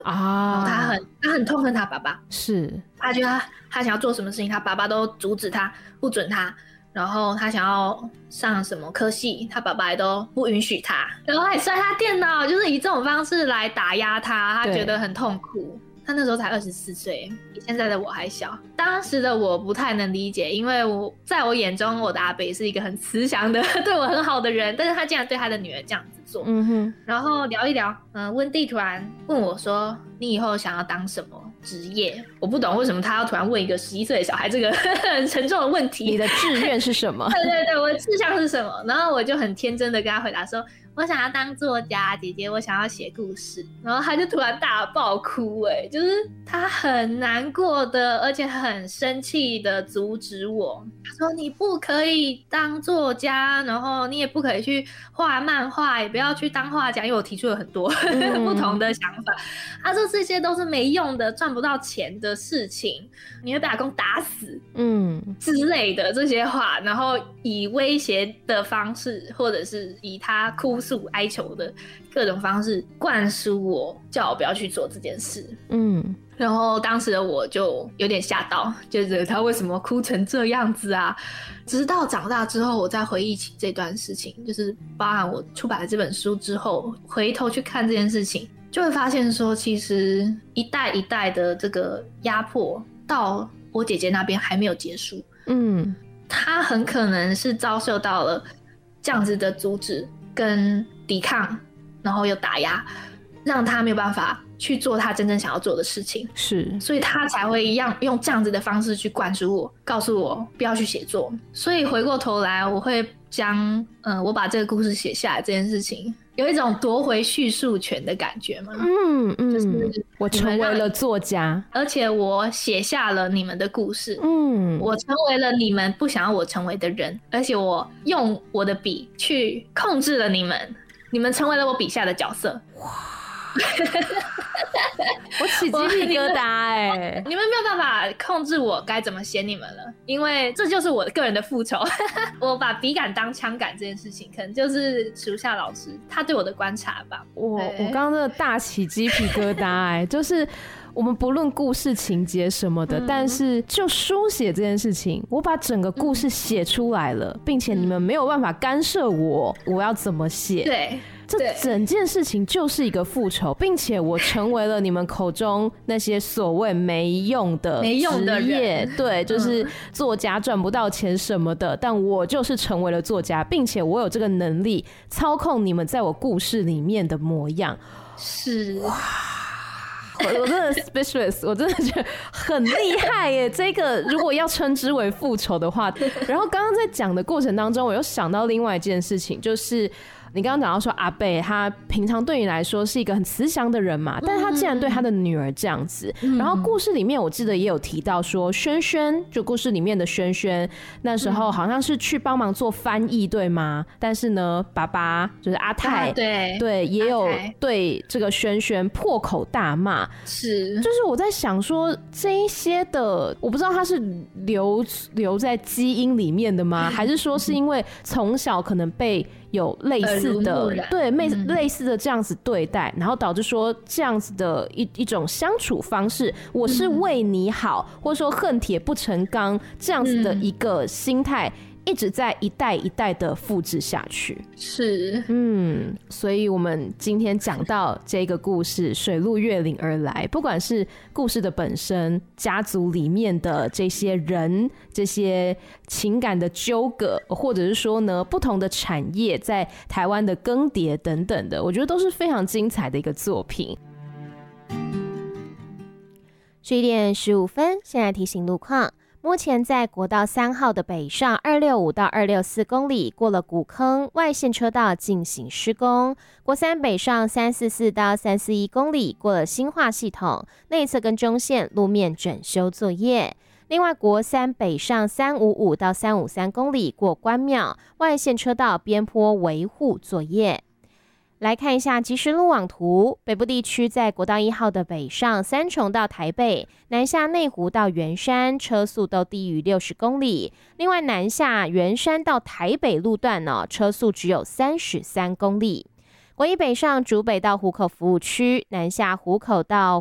然后他很痛恨他爸爸， 是他觉得他想要做什么事情，他爸爸都阻止他，不准他。然后他想要上什么科系，他爸爸也都不允许他，然后还摔他电脑，就是以这种方式来打压他，他觉得很痛苦。他那时候才24岁，比现在的我还小。当时的我不太能理解，因为在我眼中，我的阿北是一个很慈祥的、对我很好的人，但是他竟然对他的女儿这样子做。然后聊一聊，温蒂突然问我说：“你以后想要当什么职业？”我不懂为什么他要突然问一个11岁的小孩这个很沉重的问题。 你的志愿是什么？ 对对对，我的志向是什么？然后我就很天真的跟他回答说：“我想要当作家，姐姐，我想要写故事。”然后他就突然大爆哭，就是他很难过的，而且很生气的阻止我。他说：“你不可以当作家，然后你也不可以去画漫画，也不要去当画家。”因为我提出了很多不同的想法。他说这些都是没用的，赚不到钱的事情，你会被阿公打死，之类的这些话，然后以威胁的方式，或者是以他哭诉哀求的各种方式灌输我，叫我不要去做这件事。然后当时的我就有点吓到，觉得他为什么哭成这样子啊？直到长大之后，我再回忆起这段事情，就是包含我出版了这本书之后，回头去看这件事情，就会发现说，其实一代一代的这个压迫，到我姐姐那边还没有结束。她很可能是遭受到了这样子的阻止跟抵抗，然后又打压，让她没有办法去做她真正想要做的事情， 是， 所以她才会用这样子的方式去灌输我，告诉我不要去写作。所以回过头来，我会将我把这个故事写下来这件事情，有一种夺回叙述权的感觉嘛。就是我成为了作家， 而且我写下了你们的故事。我成为了你们不想要我成为的人，而且我用我的笔去控制了你们，你们成为了我笔下的角色。哇！ 我起鸡皮疙瘩你们没有办法控制我该怎么写你们了，因为这就是我个人的复仇。我把笔杆当枪杆这件事情，可能就是属下老师他对我的观察吧。 我刚刚真的大起鸡皮疙瘩就是我们不论故事情节什么的，但是就书写这件事情，我把整个故事写出来了，并且你们没有办法干涉我要怎么写。 对， 这整件事情就是一个复仇，并且我成为了你们口中那些所谓没用的职业，对，就是作家赚不到钱什么的，但我就是成为了作家，并且我有这个能力操控你们在我故事里面的模样。 是哇， 我真的 speechless， 我真的觉得很厉害耶！这个如果要称之为复仇的话，然后刚刚在讲的过程当中，我又想到另外一件事情，就是你刚刚讲到说阿贝他平常对你来说是一个很慈祥的人嘛，但是他竟然对他的女儿这样子。然后故事里面我记得也有提到说，轩轩就故事里面的轩轩那时候好像是去帮忙做翻译对吗？但是呢爸爸就是阿泰，对也有对这个轩轩破口大骂。是，就是我在想说这一些的，我不知道他是留在基因里面的吗？还是说是因为从小可能被有类似的类似的这样子对待，然后导致说这样子的一种相处方式，我是为你好，或者说恨铁不成钢这样子的一个心态，一直在一代一代的复制下去。是，所以我们今天讲到这个故事水路月岭而来，不管是故事的本身，家族里面的这些人，这些情感的纠葛，或者是说呢不同的产业在台湾的更迭等等的，我觉得都是非常精彩的一个作品。 11点15分，现在提醒路况。目前在国道3号的北上265到264公里，过了古坑外线车道进行施工；国3北上344到341公里，过了新化系统内侧跟中线路面整修作业。另外，国3北上355到353公里，过关庙外线车道边坡维护作业。来看一下即时路网图，北部地区在国道1号的北上三重到台北，南下内湖到圆山，车速都低于60公里。另外，南下圆山到台北路段车速只有33公里。 国一北上竹北到湖口服务区，南下湖口到